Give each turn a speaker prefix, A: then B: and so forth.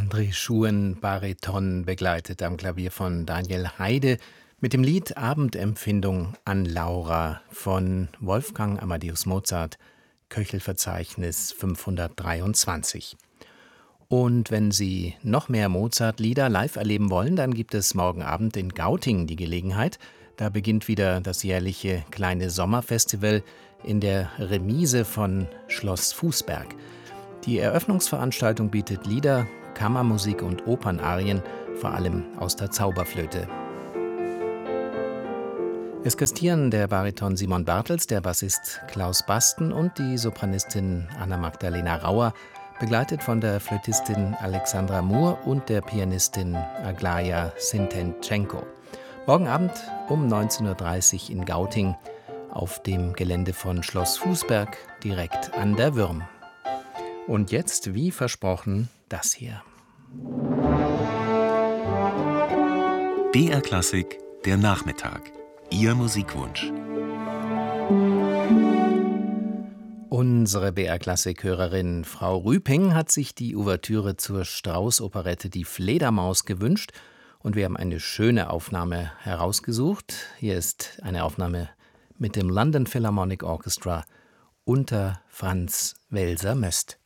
A: André Schuhen, Bariton, begleitet am Klavier von Daniel Heide mit dem Lied Abendempfindung an Laura von Wolfgang Amadeus Mozart, Köchelverzeichnis 523. Und wenn Sie noch mehr Mozart-Lieder live erleben wollen, dann gibt es morgen Abend in Gauting die Gelegenheit. Da beginnt wieder das jährliche kleine Sommerfestival in der Remise von Schloss Fußberg. Die Eröffnungsveranstaltung bietet Lieder, Kammermusik und Opernarien, vor allem aus der Zauberflöte. Es gastieren der Bariton Simon Bartels, der Bassist Klaus Basten und die Sopranistin Anna-Magdalena Rauer, begleitet von der Flötistin Alexandra Moore und der Pianistin Aglaya Sintentschenko. Morgen Abend um 19:30 Uhr in Gauting auf dem Gelände von Schloss Fußberg, direkt an der Würm. Und jetzt, wie versprochen, das hier.
B: BR Klassik, der Nachmittag. Ihr Musikwunsch.
A: Unsere BR-Klassik-Hörerin Frau Rüping hat sich die Ouvertüre zur Strauss-Operette Die Fledermaus gewünscht und wir haben eine schöne Aufnahme herausgesucht. Hier ist eine Aufnahme mit dem London Philharmonic Orchestra unter Franz Welser-Möst.